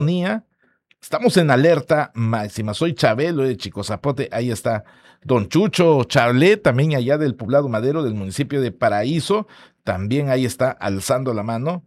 sintonía. Estamos en alerta máxima. Soy Chabelo de Chico Zapote. Ahí está don Chucho Charlet, también allá del Poblado Madero, del municipio de Paraíso. También ahí está alzando la mano.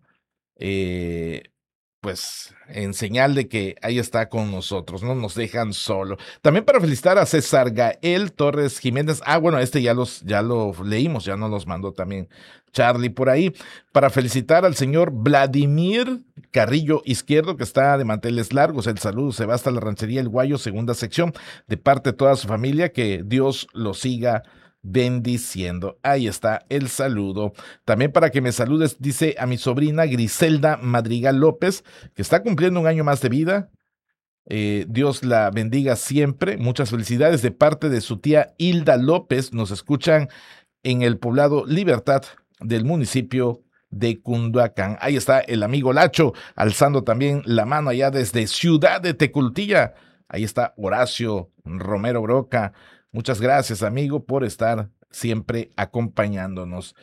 Pues en señal de que ahí está con nosotros, no nos dejan solo. También para felicitar a César Gael Torres Jiménez. Bueno, ya lo leímos, ya nos los mandó también Charlie por ahí. Para felicitar al señor Vladimir Carrillo Izquierdo, que está de manteles largos. El saludo se va hasta la ranchería El Guayo, segunda sección, de parte de toda su familia. Que Dios lo siga bendiciendo. Ahí está el saludo. También para que me saludes, dice a mi sobrina Griselda Madrigal López, que está cumpliendo un año más de vida. Dios la bendiga siempre. Muchas felicidades de parte de su tía Hilda López. Nos escuchan en el poblado Libertad del municipio de Cunduacán. Ahí está el amigo Lacho, alzando también la mano allá desde Ciudad de Tecultilla. Ahí está Horacio Romero Broca. Muchas gracias, amigo, por estar siempre acompañándonos.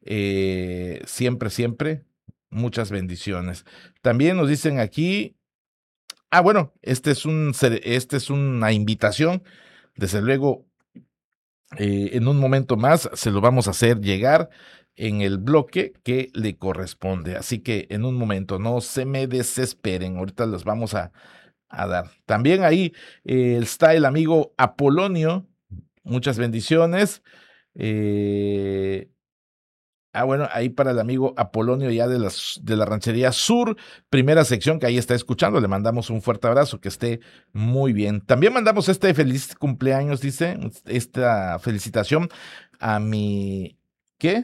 Siempre, muchas bendiciones. También nos dicen aquí, bueno, esta es una invitación. Desde luego, en un momento más se lo vamos a hacer llegar en el bloque que le corresponde. Así que en un momento, no se me desesperen, ahorita los vamos a dar. También ahí está el amigo Apolonio. Muchas bendiciones. Bueno, ahí para el amigo Apolonio ya de la Ranchería Sur, primera sección, que ahí está escuchando. Le mandamos un fuerte abrazo, que esté muy bien. También mandamos este feliz cumpleaños, dice, esta felicitación a mi, ¿qué?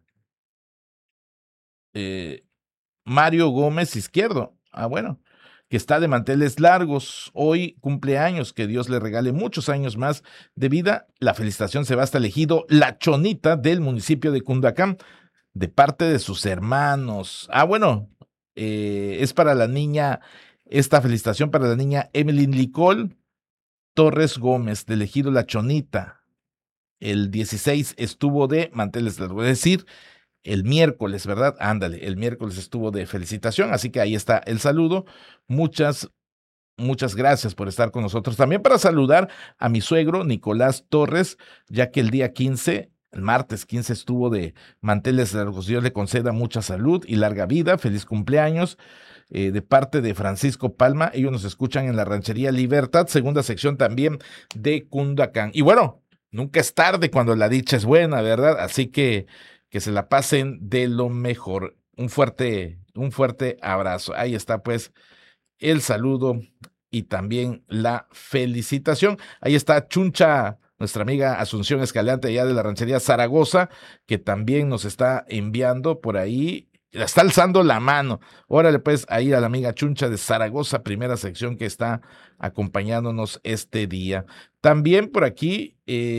Mario Gómez Izquierdo. Bueno, que está de manteles largos. Hoy cumpleaños, que Dios le regale muchos años más de vida. La felicitación se va hasta el ejido La Chonita del municipio de Cunduacán, de parte de sus hermanos. Bueno, es para la niña, esta felicitación para la niña Emily Nicole Torres Gómez, del ejido La Chonita. El 16 estuvo de manteles largos, es decir, el miércoles, ¿verdad? Ándale, el miércoles estuvo de felicitación, así que ahí está el saludo. Muchas gracias por estar con nosotros. También para saludar a mi suegro, Nicolás Torres, ya que el día 15, el martes 15, estuvo de manteles largos. Dios le conceda mucha salud y larga vida. Feliz cumpleaños. De parte de Francisco Palma. Ellos nos escuchan en la Ranchería Libertad, segunda sección también de Cunduacán. Y bueno, nunca es tarde cuando la dicha es buena, ¿verdad? Así que se la pasen de lo mejor. Un fuerte abrazo. Ahí está pues el saludo y también la felicitación. Ahí está Chuncha, nuestra amiga Asunción Escalante, allá de la Ranchería Zaragoza, que también nos está enviando por ahí, está alzando la mano. Órale pues, ahí a la amiga Chuncha de Zaragoza, primera sección, que está acompañándonos este día. También por aquí,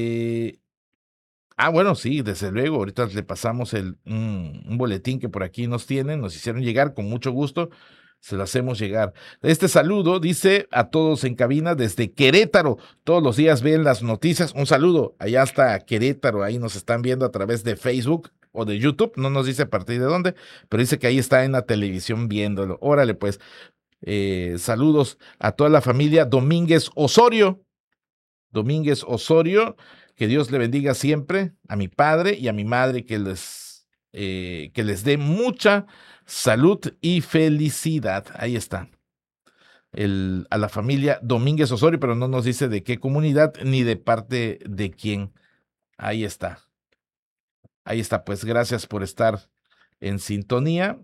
bueno, sí, desde luego, ahorita le pasamos un boletín que por aquí nos hicieron llegar con mucho gusto, se lo hacemos llegar. Este saludo dice a todos en cabina desde Querétaro, todos los días ven las noticias, un saludo allá hasta Querétaro, ahí nos están viendo a través de Facebook o de YouTube, no nos dice a partir de dónde, pero dice que ahí está en la televisión viéndolo. Órale pues, saludos a toda la familia Domínguez Osorio, que Dios le bendiga siempre, a mi padre y a mi madre, que les dé mucha salud y felicidad. Ahí está. A la familia Domínguez Osorio, pero no nos dice de qué comunidad ni de parte de quién. Ahí está. Ahí está, pues gracias por estar en sintonía.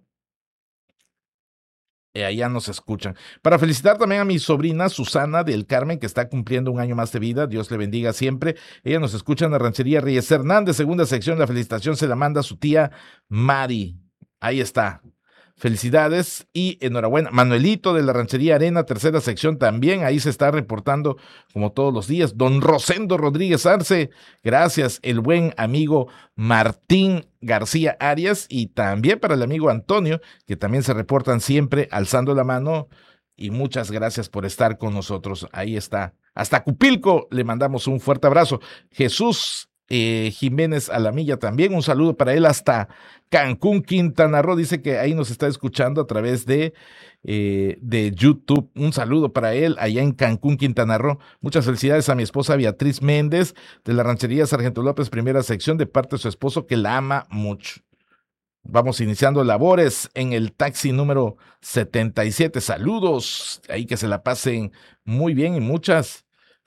Allá nos escuchan. Para felicitar también a mi sobrina Susana del Carmen, que está cumpliendo un año más de vida. Dios le bendiga siempre. Ella nos escucha en la Ranchería Reyes Hernández, segunda sección. La felicitación se la manda a su tía Mari. Ahí está. Felicidades y enhorabuena. Manuelito de la Ranchería Arena, tercera sección también. Ahí se está reportando como todos los días. Don Rosendo Rodríguez Arce. Gracias. El buen amigo Martín García Arias, y también para el amigo Antonio, que también se reportan siempre alzando la mano, y muchas gracias por estar con nosotros. Ahí está. Hasta Cupilco le mandamos un fuerte abrazo. Jesús Jiménez Alamilla también, un saludo para él hasta Cancún, Quintana Roo, dice que ahí nos está escuchando a través de YouTube. Un saludo para él allá en Cancún, Quintana Roo. Muchas felicidades a mi esposa Beatriz Méndez de la Ranchería Sargento López, primera sección, de parte de su esposo que la ama mucho. Vamos iniciando labores en el taxi número 77. Saludos, ahí que se la pasen muy bien y muchas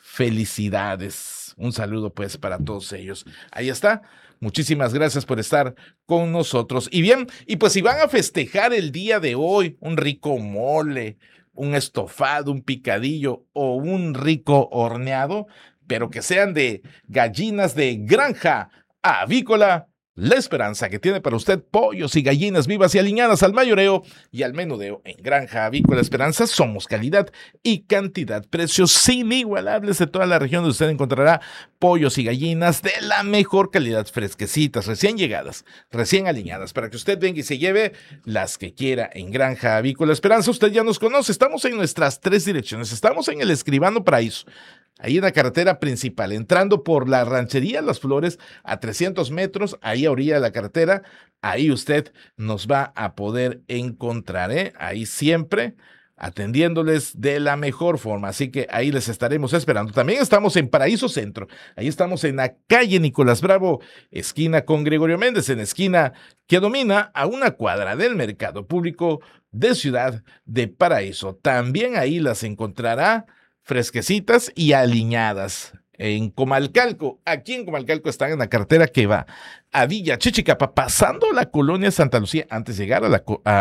felicidades. Un saludo pues para todos ellos. Ahí está. Muchísimas gracias por estar con nosotros. Y bien, y pues si van a festejar el día de hoy, un rico mole, un estofado, un picadillo o un rico horneado, pero que sean de gallinas de granja avícola La Esperanza, que tiene para usted pollos y gallinas vivas y aliñadas al mayoreo y al menudeo. En Granja Avícola Esperanza somos calidad y cantidad, precios inigualables de toda la región, donde usted encontrará pollos y gallinas de la mejor calidad, fresquecitas, recién llegadas, recién aliñadas, para que usted venga y se lleve las que quiera. En Granja Avícola Esperanza, usted ya nos conoce, estamos en nuestras 3 direcciones, estamos en el Escribano Paraíso, ahí en la carretera principal, entrando por la ranchería Las Flores a 300 metros, ahí a orilla de la carretera, ahí usted nos va a poder encontrar, ahí siempre atendiéndoles de la mejor forma, así que ahí les estaremos esperando. También estamos en Paraíso Centro, ahí estamos en la calle Nicolás Bravo, esquina con Gregorio Méndez, en esquina que domina a una cuadra del Mercado Público de Ciudad de Paraíso. También ahí las encontrará fresquecitas y aliñadas. En Comalcalco, aquí en Comalcalco están en la carretera que va a Villa Chichicapa, pasando la colonia Santa Lucía, antes de llegar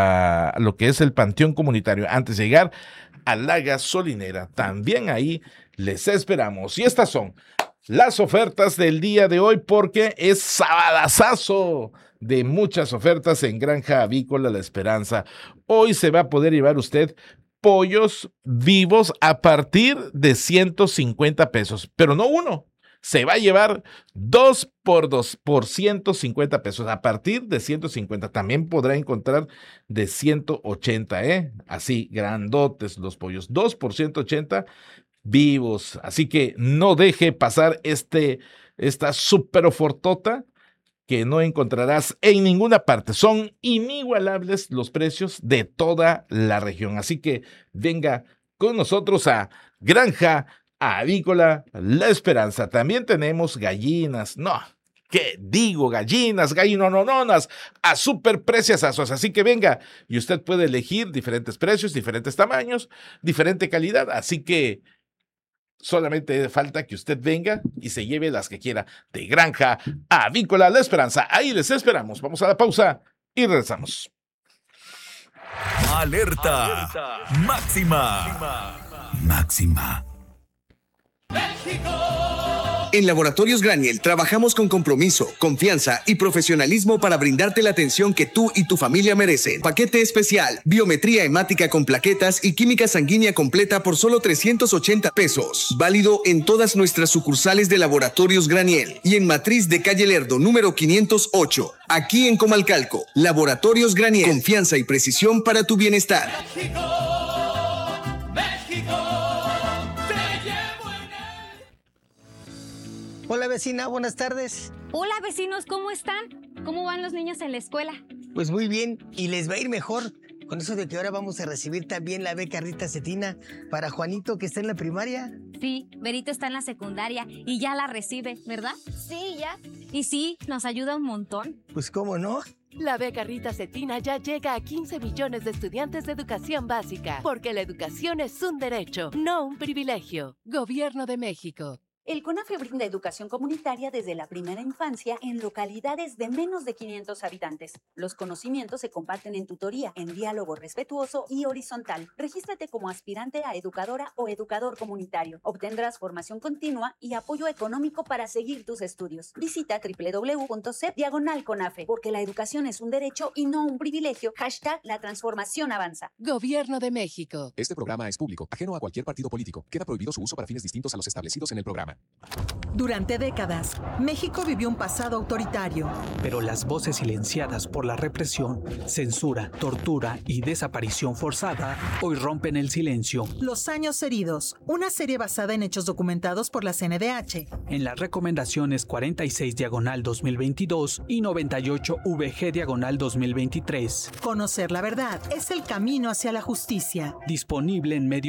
a lo que es el Panteón Comunitario, antes de llegar a la gasolinera. También ahí les esperamos. Y estas son las ofertas del día de hoy, porque es sabadazazo de muchas ofertas en Granja Avícola La Esperanza. Hoy se va a poder llevar usted pollos vivos a partir de 150 pesos, pero no uno, se va a llevar 2 por 2 por 150 pesos, a partir de 150, también podrá encontrar de 180, así grandotes los pollos, 2 por 180 vivos, así que no deje pasar esta super ofertota que no encontrarás en ninguna parte. Son inigualables los precios de toda la región. Así que venga con nosotros a Granja Avícola La Esperanza. También tenemos gallinas. No, ¿qué digo? Gallinas, gallinonononas, a super preciosazos. Así que venga y usted puede elegir diferentes precios, diferentes tamaños, diferente calidad. Así que solamente falta que usted venga y se lleve las que quiera de Granja Avícola La Esperanza. Ahí les esperamos. Vamos a la pausa y regresamos. Alerta. Máxima. Máxima. En Laboratorios Graniel trabajamos con compromiso, confianza y profesionalismo para brindarte la atención que tú y tu familia merecen. Paquete especial, biometría hemática con plaquetas y química sanguínea completa por solo 380 pesos. Válido en todas nuestras sucursales de Laboratorios Graniel y en Matriz de Calle Lerdo, número 508. Aquí en Comalcalco, Laboratorios Graniel. Confianza y precisión para tu bienestar. Hola vecina, buenas tardes. Hola vecinos, ¿cómo están? ¿Cómo van los niños en la escuela? Pues muy bien, y les va a ir mejor con eso de que ahora vamos a recibir también la beca Rita Cetina para Juanito, que está en la primaria. Sí, Berito está en la secundaria y ya la recibe, ¿verdad? Sí, ya. Y sí, nos ayuda un montón. Pues cómo no. La beca Rita Cetina ya llega a 15 millones de estudiantes de educación básica, porque la educación es un derecho, no un privilegio. Gobierno de México. El CONAFE brinda educación comunitaria desde la primera infancia en localidades de menos de 500 habitantes. Los conocimientos se comparten en tutoría, en diálogo respetuoso y horizontal. Regístrate como aspirante a educadora o educador comunitario. Obtendrás formación continua y apoyo económico para seguir tus estudios. Visita www.cep/CONAFE, porque la educación es un derecho y no un privilegio. #La transformación avanza. Gobierno de México. Este programa es público, ajeno a cualquier partido político. Queda prohibido su uso para fines distintos a los establecidos en el programa. Durante décadas, México vivió un pasado autoritario. Pero las voces silenciadas por la represión, censura, tortura y desaparición forzada hoy rompen el silencio. Los años heridos, una serie basada en hechos documentados por la CNDH. En las recomendaciones 46/2022 y 98 VG/2023. Conocer la verdad es el camino hacia la justicia. Disponible en medios